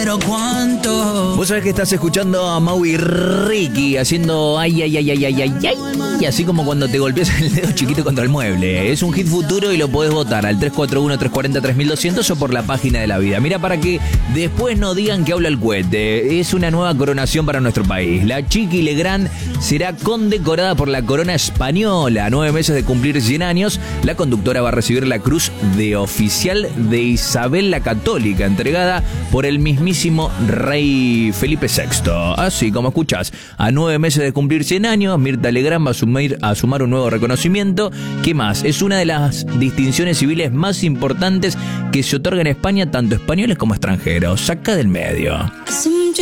pero cuánto. Vos sabés que estás escuchando a Mau y Ricky haciendo ay, ay, ay, ay, ay, ay, ay, así como cuando te golpeas el dedo chiquito contra el mueble. Es un hit futuro y lo podés votar al 341-340-3200 o por la página de la vida. Mira, para que después no digan que habla el cohete. Es una nueva coronación para nuestro país. La Chiqui Legrand será condecorada por la corona española. A 9 meses de cumplir 100 años, la conductora va a recibir la cruz de oficial de Isabel la Católica, entregada por el mismísimo rey Felipe VI. Así como escuchás, a 9 meses de cumplir 100 años, Mirta Legrand va a sumar un nuevo reconocimiento. ¿Qué más? Es una de las distinciones civiles más importantes que se otorga en España, tanto españoles como extranjeros. Saca del medio.